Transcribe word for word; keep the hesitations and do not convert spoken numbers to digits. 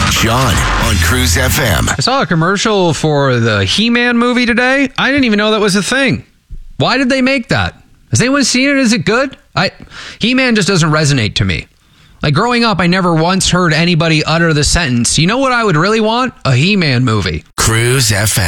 John on Cruise F M. I saw a commercial for the He-Man movie today. I didn't even know that was a thing. Why did they make that? Has anyone seen it? Is it good? I He-Man just doesn't resonate to me. Like growing up, I never once heard anybody utter the sentence, you know what I would really want? A He-Man movie. Cruise F M.